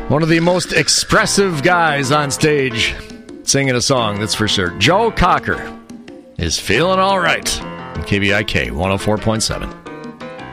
One of the most expressive guys on stage singing a song, that's for sure. Joe Cocker is feeling all right on KBIK 104.7.